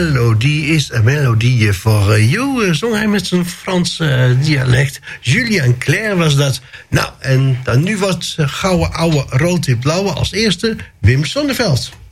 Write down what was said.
melodie is een melodie voor jou. Zong hij met zijn Frans dialect. Julien Clerc was dat. Nou, en dan nu wat gouden oude rood-wit-blauwe. Als eerste Wim Sonneveld.